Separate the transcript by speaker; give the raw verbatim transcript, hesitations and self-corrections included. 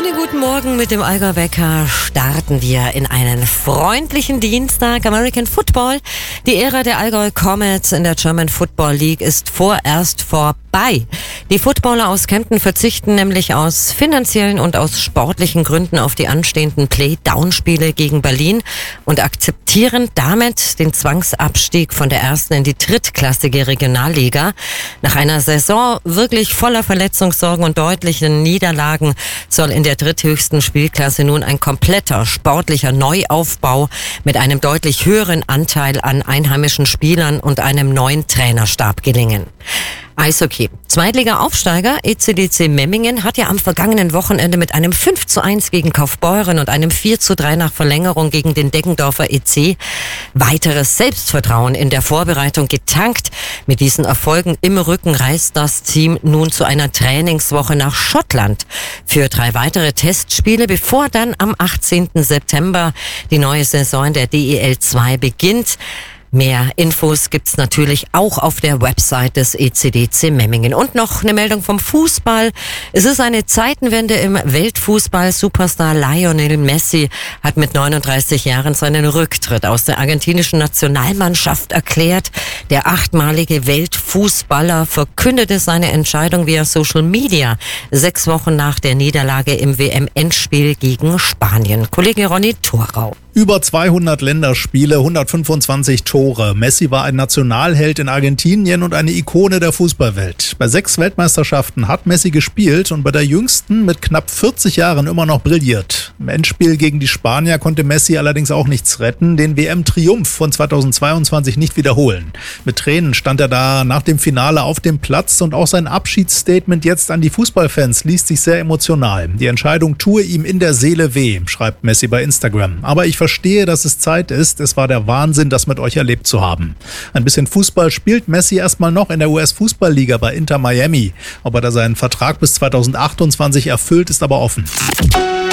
Speaker 1: Schönen guten Morgen mit dem Allgäu Wecker. Starten wir in einen freundlichen Dienstag. American Football. Die Ära der Allgäu Comets in der German Football League ist vorerst vorbei. Die Footballer aus Kempten verzichten nämlich aus finanziellen und aus sportlichen Gründen auf die anstehenden Play-Down-Spiele gegen Berlin und akzeptieren damit den Zwangsabstieg von der ersten in die drittklassige Regionalliga. Nach einer Saison wirklich voller Verletzungssorgen und deutlichen Niederlagen soll in der dritthöchsten Spielklasse nun ein kompletter sportlicher Neuaufbau mit einem deutlich höheren Anteil an einheimischen Spielern und einem neuen Trainerstab gelingen. Eishockey. Zweitliga-Aufsteiger E C D C Memmingen hat ja am vergangenen Wochenende mit einem fünf zu eins gegen Kaufbeuren und einem vier zu drei nach Verlängerung gegen den Deggendorfer E C weiteres Selbstvertrauen in der Vorbereitung getankt. Mit diesen Erfolgen im Rücken reist das Team nun zu einer Trainingswoche nach Schottland für drei weitere Testspiele, bevor dann am achtzehnten September die neue Saison der D E L zwei beginnt. Mehr Infos gibt's natürlich auch auf der Website des E C D C Memmingen. Und noch eine Meldung vom Fußball. Es ist eine Zeitenwende im Weltfußball. Superstar Lionel Messi hat mit neununddreißig Jahren seinen Rücktritt aus der argentinischen Nationalmannschaft erklärt. Der achtmalige Weltfußballer verkündete seine Entscheidung via Social Media sechs Wochen nach der Niederlage im W M-Endspiel gegen Spanien. Kollege Ronny Thorau.
Speaker 2: Über zweihundert Länderspiele, hundertfünfundzwanzig Tore. Messi war ein Nationalheld in Argentinien und eine Ikone der Fußballwelt. Bei sechs Weltmeisterschaften hat Messi gespielt und bei der jüngsten mit knapp vierzig Jahren immer noch brilliert. Im Endspiel gegen die Spanier konnte Messi allerdings auch nichts retten, den W M-Triumph von zweitausendzweiundzwanzig nicht wiederholen. Mit Tränen stand er da nach dem Finale auf dem Platz und auch sein Abschiedsstatement jetzt an die Fußballfans liest sich sehr emotional. Die Entscheidung tue ihm in der Seele weh, schreibt Messi bei Instagram. Aber ich verstehe, dass es Zeit ist. Es war der Wahnsinn, das mit euch erlebt zu haben. Ein bisschen Fußball spielt Messi erstmal noch in der U S-Fußballliga bei Inter Miami. Ob er da seinen Vertrag bis zweitausendachtundzwanzig erfüllt, ist aber offen.